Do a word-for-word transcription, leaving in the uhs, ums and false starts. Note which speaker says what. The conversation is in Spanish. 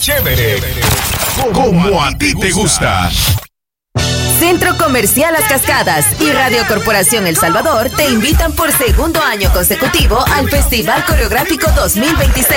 Speaker 1: chévere, como a ti te gusta.
Speaker 2: Centro Comercial Las Cascadas y Radio Corporación El Salvador te invitan por segundo año consecutivo al Festival Coreográfico dos mil veintiséis.